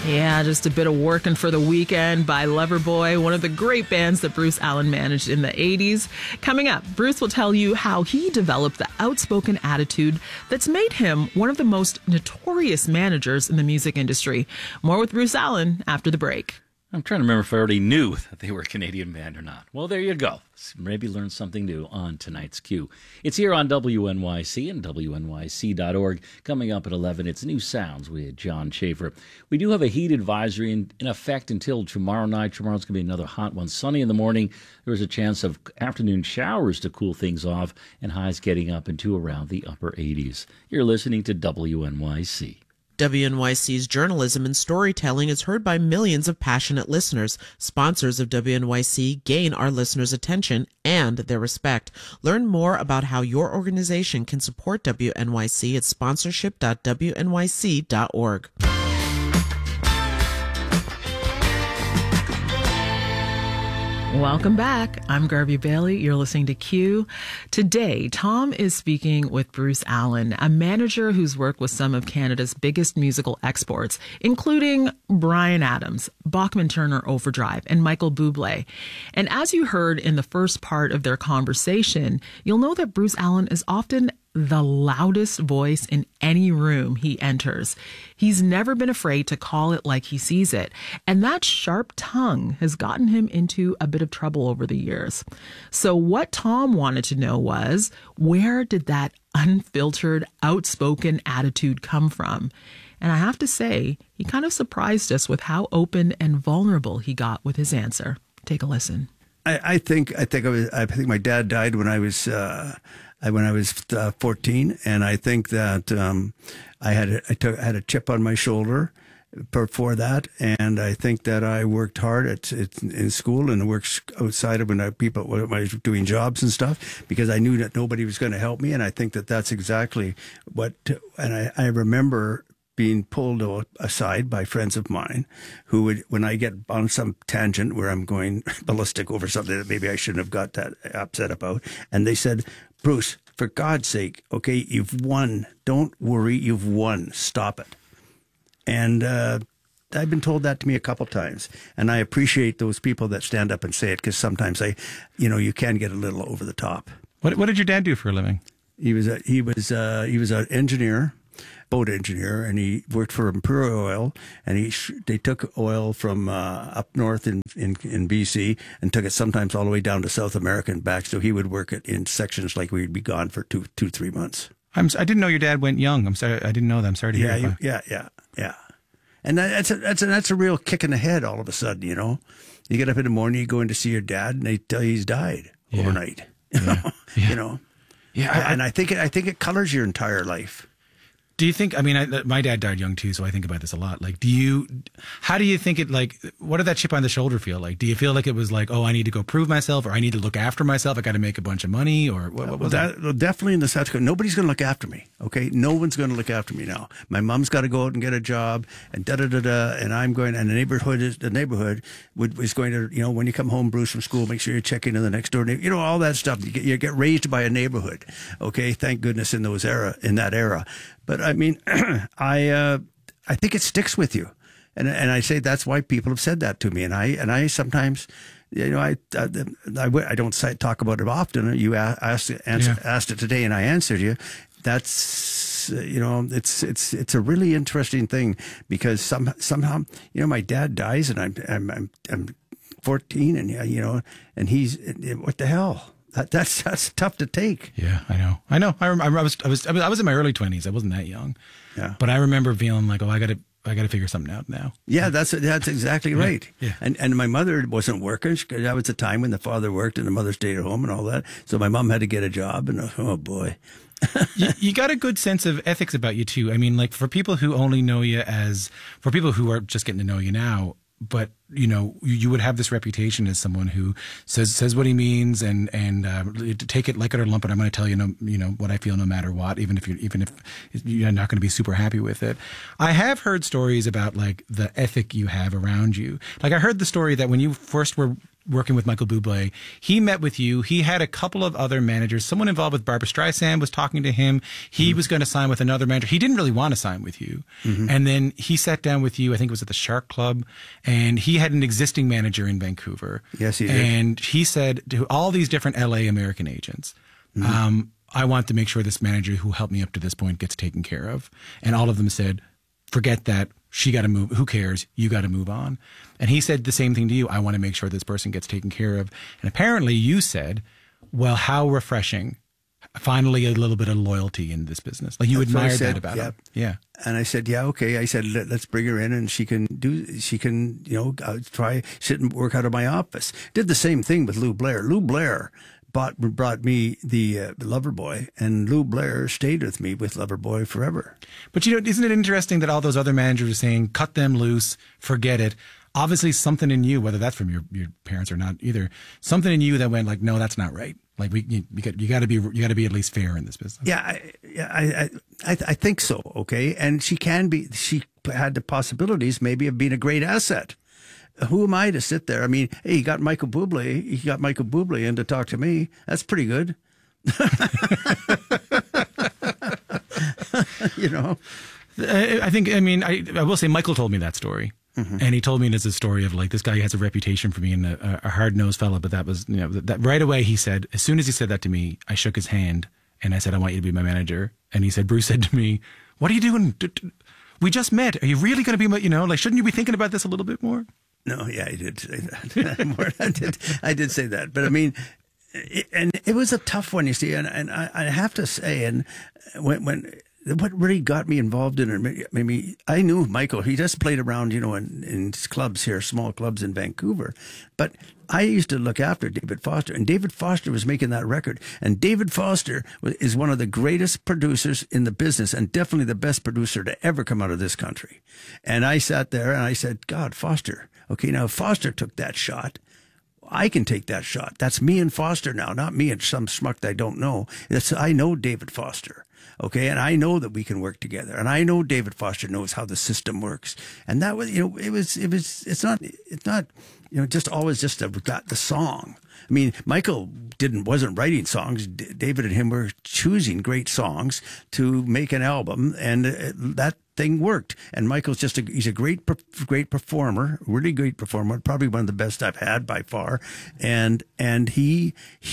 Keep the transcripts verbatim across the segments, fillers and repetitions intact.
Yeah, just a bit of Working for the Weekend by Loverboy, one of the great bands that Bruce Allen managed in the eighties. Coming up, Bruce will tell you how he developed the outspoken attitude that's made him one of the most notorious managers in the music industry. More with Bruce Allen after the break. I'm trying to remember if I already knew that they were a Canadian band or not. Well, there you go. Maybe learn something new on tonight's Q. It's here on W N Y C and W N Y C dot org. Coming up at eleven, it's New Sounds with John Schaefer. We do have a heat advisory in, in effect until tomorrow night. Tomorrow's going to be another hot one. Sunny in the morning. There's a chance of afternoon showers to cool things off, and highs getting up into around the upper eighties. You're listening to W N Y C. W N Y C's journalism and storytelling is heard by millions of passionate listeners. Sponsors of W N Y C gain our listeners' attention and their respect. Learn more about how your organization can support W N Y C at sponsorship dot W N Y C dot org. Welcome back. I'm Garvey Bailey. You're listening to Q. Today, Tom is speaking with Bruce Allen, a manager who's worked with some of Canada's biggest musical exports, including Bryan Adams, Bachman Turner Overdrive, and Michael Bublé. And as you heard in the first part of their conversation, you'll know that Bruce Allen is often the loudest voice in any room he enters. He's never been afraid to call it like he sees it. And that sharp tongue has gotten him into a bit of trouble over the years. So what Tom wanted to know was, where did that unfiltered, outspoken attitude come from? And I have to say, he kind of surprised us with how open and vulnerable he got with his answer. Take a listen. I, I think I think I, was, I think my dad died when I was uh, when I was uh, fourteen, and I think that um, I had a, I took I had a chip on my shoulder for that, and I think that I worked hard at, at in school and worked outside of when I, people when I was doing jobs and stuff, because I knew that nobody was going to help me, and I think that that's exactly what. And I, I remember being pulled aside by friends of mine who would, when I get on some tangent where I'm going ballistic over something that maybe I shouldn't have got that upset about, and they said, Bruce, for God's sake, okay, you've won. Don't worry, you've won. Stop it. And uh, I've been told that to me a couple times, and I appreciate those people that stand up and say it, because sometimes I, you know, you can get a little over the top. What What did your dad do for a living? He was a, he was uh, he was an engineer. Boat engineer, and he worked for Imperial Oil, and he sh- they took oil from uh, up north in, in in B C and took it sometimes all the way down to South America and back. So he would work it in sections like we'd be gone for two two three months. I'm I didn't know your dad went young. I'm sorry, I didn't know that. I'm sorry to yeah, hear. You, yeah, yeah, yeah. And that, that's a that's a that's a real kick in the head. All of a sudden, you know, you get up in the morning, you go in to see your dad, and they tell you he's died yeah. overnight. Yeah. yeah. You know, yeah, I, and I think it, I think it colors your entire life. Do you think, I mean, I, my dad died young too, so I think about this a lot. Like, do you, how do you think it, like, what did that chip on the shoulder feel like? Do you feel like it was like, oh, I need to go prove myself, or I need to look after myself, I got to make a bunch of money, or what, what was well, that? Well, definitely in the South Dakota, nobody's going to look after me, okay? No one's going to look after me now. My mom's got to go out and get a job, and da-da-da-da, and I'm going, and the neighborhood is, the neighborhood would, is going to, you know, when you come home, Bruce, from school, make sure you check into the next door neighbor, you know, all that stuff. You get, you get raised by a neighborhood, okay? Thank goodness in those era, in that era. But I mean, I uh, I think it sticks with you, and and I say that's why people have said that to me, and I and I sometimes, you know, I I, I, I don't say, talk about it often. You asked answer, yeah. asked it today, and I answered you. That's you know, it's it's it's a really interesting thing, because some somehow, you know, my dad dies, and I'm I'm I'm, I'm fourteen, and you know, and he's what the hell. That, that's that's tough to take. Yeah, I know. I know. I, rem- I was I was I was I was in my early twenties. I wasn't that young. Yeah. But I remember feeling like, oh, I got to I got to figure something out now. Yeah, that's that's exactly right. Yeah. yeah. And and my mother wasn't working. That was the time when the father worked and the mother stayed at home and all that. So my mom had to get a job, and oh boy. you, you got a good sense of ethics about you too. I mean, like, for people who only know you as for people who are just getting to know you now, but you know, you, you would have this reputation as someone who says says what he means, and and uh, take it like it or lump it. I'm going to tell you, no, you know, what I feel no matter what, even if you even if you're not going to be super happy with it. I have heard stories about like the ethic you have around you. Like, I heard the story that when you first were working with Michael Bublé. He met with you. He had a couple of other managers. Someone involved with Barbra Streisand was talking to him. He mm-hmm. was going to sign with another manager. He didn't really want to sign with you. Mm-hmm. And then he sat down with you, I think it was at the Shark Club, and he had an existing manager in Vancouver. Yes, he did. And he said to all these different L A American agents, mm-hmm. um, I want to make sure this manager who helped me up to this point gets taken care of. And all of them said, forget that. She got to move. Who cares? You got to move on. And he said the same thing to you. I want to make sure this person gets taken care of. And apparently you said, well, how refreshing. Finally, a little bit of loyalty in this business. Like you That's admired said, that about yeah. him. Yeah. And I said, yeah, okay. I said, Let, let's bring her in and she can do, she can, you know, uh, try, sit and work out of my office. Did the same thing with Lou Blair. Lou Blair bought, brought me the uh, Loverboy, and Lou Blair stayed with me with Loverboy forever. But, you know, isn't it interesting that all those other managers are saying, cut them loose, forget it. Obviously something in you, whether that's from your, your parents or not either, something in you that went like, no, that's not right. Like we, you, you got, you got to be, you got to be at least fair in this business. Yeah, I, yeah, I, I, I think so. Okay, and she can be. She had the possibilities, maybe, of being a great asset. Who am I to sit there? I mean, hey, you got Michael Bublé. You got Michael Bublé in to talk to me. That's pretty good. You know, I think. I mean, I, I will say, Michael told me that story. Mm-hmm. And he told me it as a story of like, this guy has a reputation for being a, a hard-nosed fella, but that was, you know, that, that right away he said, as soon as he said that to me, I shook his hand and I said, I want you to be my manager. And he said, Bruce said to me, what are you doing? We just met. Are you really going to be my, you know, like, shouldn't you be thinking about this a little bit more? No, yeah, I did say that. More, I did, I did say that. But I mean, it, and it was a tough one, you see, and, and I, I have to say, and when, when, what really got me involved in it, maybe I knew Michael. He just played around, you know, in, in clubs here, small clubs in Vancouver. But I used to look after David Foster, and David Foster was making that record. And David Foster is one of the greatest producers in the business, and definitely the best producer to ever come out of this country. And I sat there and I said, God, Foster. Okay, now if Foster took that shot, I can take that shot. That's me and Foster now, not me and some schmuck that I don't know. That's, I know David Foster. Okay, and I know that we can work together, and I know David Foster knows how the system works, and that was, you know, it was, it was, it's not, it's not, you know, just always just a, got the song. I mean, Michael didn't, wasn't writing songs. D- David and him were choosing great songs to make an album, and uh, that thing worked. And Michael's just a, he's a great, great performer, really great performer, probably one of the best I've had by far, and and he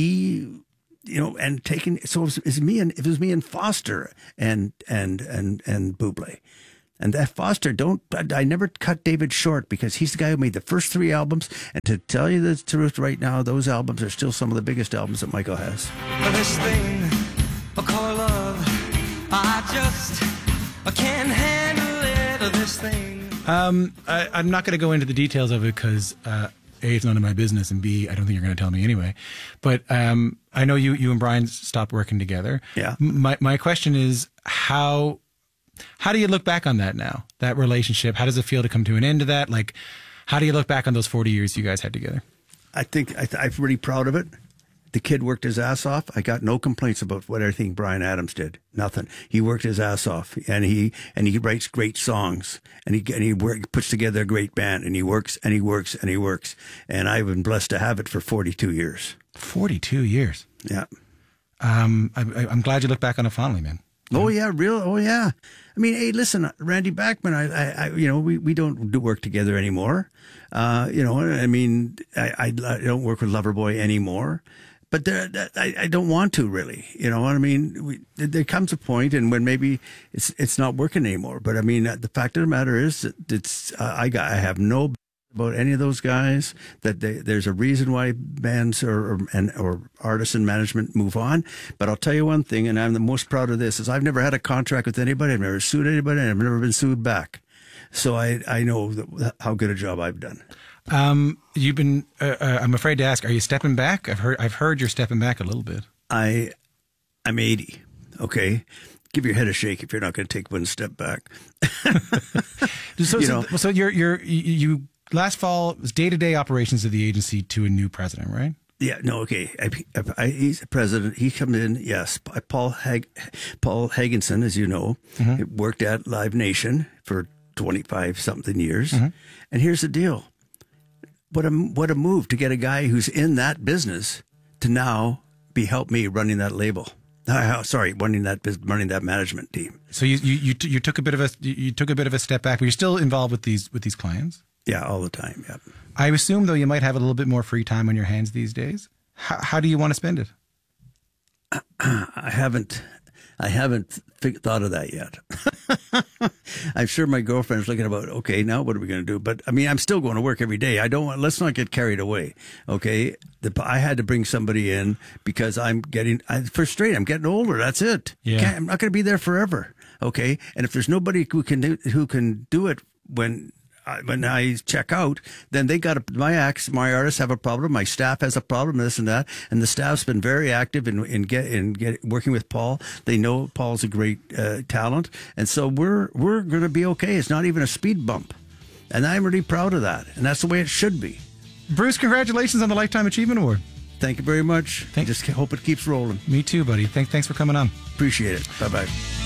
he. You know, and taking, so it was, it was me and, it was me and Foster and, and, and, and Bublé. And that Foster, don't, I never cut David short because he's the guy who made the first three albums. And to tell you the truth right now, those albums are still some of the biggest albums that Michael has. This thing I call love, I just I can't handle it, this thing. Um, I, I'm not going to go into the details of it because, uh, A, it's none of my business, and B, I don't think you're going to tell me anyway. But um, I know you, you and Brian stopped working together. Yeah. My my question is how how do you look back on that now? That relationship, how does it feel to come to an end to that? Like, how do you look back on those forty years you guys had together? I think I th- I'm really proud of it. The kid worked his ass off. I got no complaints about what I think Bryan Adams did. Nothing. He worked his ass off, and he and he writes great songs, and he and he work, puts together a great band, and he works and he works and he works. And I've been blessed to have it for forty-two years. forty-two years. Yeah. Um, I, I, I'm glad you look back on it fondly, man. Oh yeah, real. Oh yeah. I mean, hey, listen, Randy Bachman. I, I, I you know, we, we don't do work together anymore. Uh, you know, I mean, I, I, I don't work with Loverboy anymore. But there, I, I don't want to really, you know what I mean? We, there comes a point, and when maybe it's it's not working anymore. But I mean, the fact of the matter is, that it's uh, I got I have no about any of those guys. That they, there's a reason why bands or or, and, or artists and management move on. But I'll tell you one thing, and I'm the most proud of this: is I've never had a contract with anybody. I've never sued anybody, and I've never been sued back. So I I know that, how good a job I've done. Um, you've been, uh, uh, I'm afraid to ask, are you stepping back? I've heard, I've heard you're stepping back a little bit. I, I'm eighty. Okay. Give your head a shake if you're not going to take one step back. so, you so, know, so you're, you're, you, you last fall was day-to-day operations of the agency to a new president, right? Yeah, no, okay. I, I, he's the president. He comes in, yes. Paul Hag, Paul Hagenson, as you know, mm-hmm. worked at Live Nation for twenty-five something years. Mm-hmm. And here's the deal. what a what a move to get a guy who's in that business to now be help me running that label. Uh, sorry, running that bus- running that management team. So you you you, t- you took a bit of a you took a bit of a step back, but you're still involved with these with these clients. Yeah, all the time. Yeah. I assume though you might have a little bit more free time on your hands these days. How, how do you want to spend it? I haven't, I haven't th- thought of that yet. I'm sure my girlfriend's looking about, okay, now what are we going to do? But I mean, I'm still going to work every day. I don't want, let's not get carried away. Okay. The, I had to bring somebody in because I'm getting, I, frustrated. I'm getting older. That's it. Yeah. Can't, I'm not going to be there forever. Okay. And if there's nobody who can do, who can do it when, when I check out, then they got to, my acts, my artists have a problem. My staff has a problem, this and that. And the staff's been very active in, in get, in get, working with Paul. They know Paul's a great uh, talent. And so we're, we're going to be okay. It's not even a speed bump. And I'm really proud of that. And that's the way it should be. Bruce, congratulations on the Lifetime Achievement Award. Thank you very much. Thank- Just hope it keeps rolling. Me too, buddy. Thank, thanks for coming on. Appreciate it. Bye-bye.